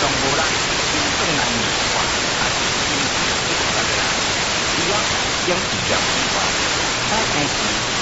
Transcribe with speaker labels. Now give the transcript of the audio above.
Speaker 1: 上无人心中难明白，还是心中不懂得啦。只要将意念明白，才开始